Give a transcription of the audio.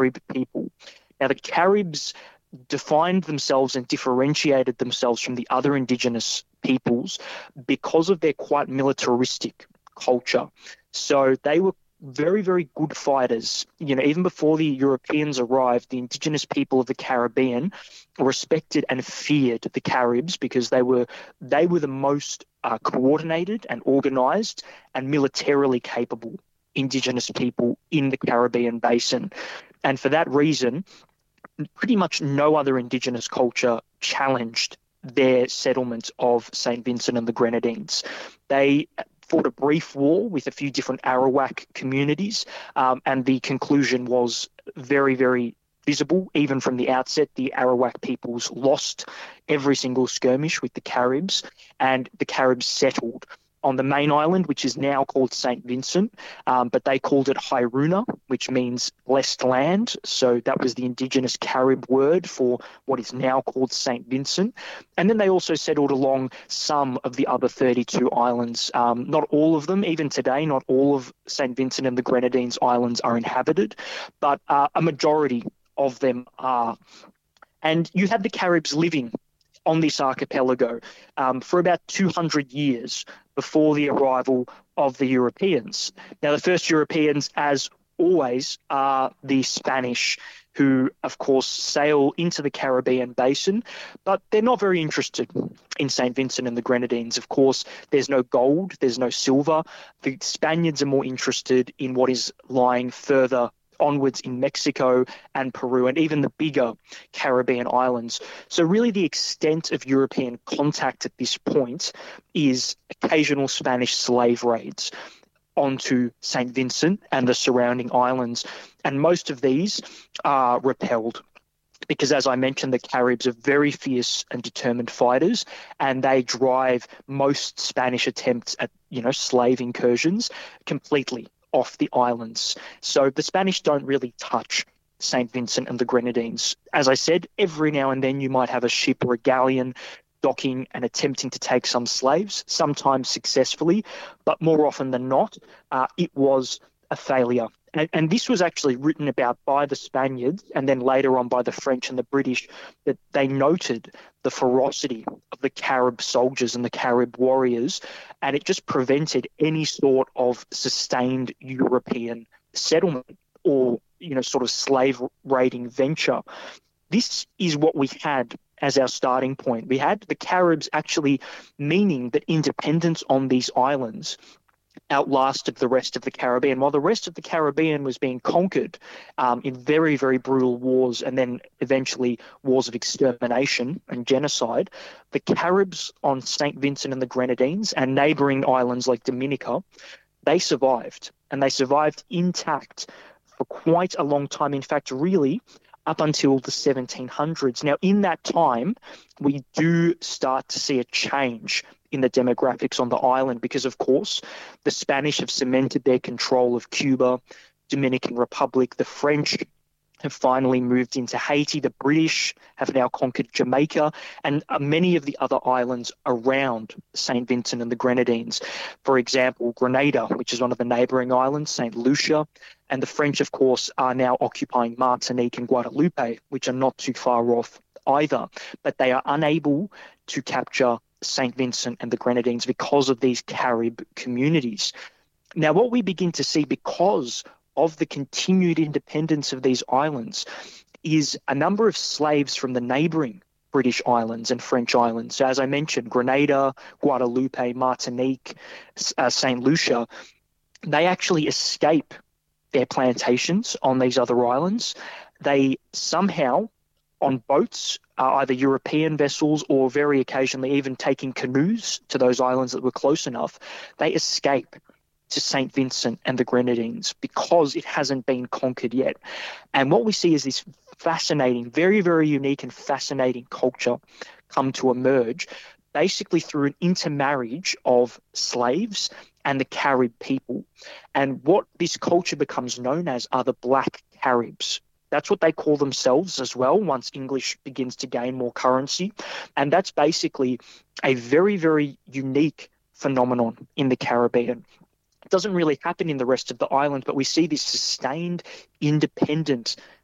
Carib people. Now, the Caribs defined themselves and differentiated themselves from the other indigenous peoples because of their quite militaristic culture. So they were very, very good fighters. Even before the Europeans arrived, the indigenous people of the Caribbean respected and feared the Caribs because they were the most coordinated and organized and militarily capable indigenous people in the Caribbean basin. And for that reason, pretty much no other indigenous culture challenged their settlement of St. Vincent and the Grenadines. They fought a brief war with a few different Arawak communities, and the conclusion was very, very visible. Even from the outset, the Arawak peoples lost every single skirmish with the Caribs, and the Caribs settled on the main island, which is now called St. Vincent, but they called it Hairuna, which means blessed land. So that was the indigenous Carib word for what is now called St. Vincent. And then they also settled along some of the other 32 islands. Not all of them, even today, not all of St. Vincent and the Grenadines Islands are inhabited, but a majority of them are. And you had the Caribs living on this archipelago for about 200 years before the arrival of the Europeans. Now, the first Europeans, as always, are the Spanish, who, of course, sail into the Caribbean basin, but they're not very interested in St. Vincent and the Grenadines. Of course, there's no gold, there's no silver. The Spaniards are more interested in what is lying further onwards in Mexico and Peru and even the bigger Caribbean islands. So really the extent of European contact at this point is occasional Spanish slave raids onto St. Vincent and the surrounding islands. And most of these are repelled because, as I mentioned, the Caribs are very fierce and determined fighters, and they drive most Spanish attempts at, slave incursions completely off the islands. So the Spanish don't really touch St. Vincent and the Grenadines. As I said, every now and then you might have a ship or a galleon docking and attempting to take some slaves, sometimes successfully, but more often than not, it was a failure. And this was actually written about by the Spaniards and then later on by the French and the British, that they noted the ferocity of the Carib soldiers and the Carib warriors, and it just prevented any sort of sustained European settlement or, sort of slave raiding venture. This is what we had as our starting point. We had the Caribs actually meaning that independence on these islands outlasted the rest of the Caribbean. While the rest of the Caribbean was being conquered in very, very brutal wars and then eventually wars of extermination and genocide, the Caribs on St. Vincent and the Grenadines and neighbouring islands like Dominica, they survived, and they survived intact for quite a long time. In fact, really up until the 1700s. Now, in that time, we do start to see a change in the demographics on the island because, of course, the Spanish have cemented their control of Cuba, Dominican Republic. The French have finally moved into Haiti. The British have now conquered Jamaica and many of the other islands around St. Vincent and the Grenadines. For example, Grenada, which is one of the neighbouring islands, St. Lucia, and the French, of course, are now occupying Martinique and Guadeloupe, which are not too far off either. But they are unable to capture St. Vincent and the Grenadines because of these Carib communities. Now, what we begin to see because of the continued independence of these islands is a number of slaves from the neighbouring British islands and French islands. So as I mentioned, Grenada, Guadeloupe, Martinique, St. Lucia, they actually escape their plantations on these other islands. They somehow, on boats, either European vessels or very occasionally even taking canoes to those islands that were close enough, they escape to St. Vincent and the Grenadines because it hasn't been conquered yet. And what we see is this fascinating, very, very unique and fascinating culture come to emerge, basically through an intermarriage of slaves and the Carib people. And what this culture becomes known as are the Black Caribs. That's what they call themselves as well once English begins to gain more currency. And that's basically a very, very unique phenomenon in the Caribbean. It doesn't really happen in the rest of the island, but we see this sustained, independent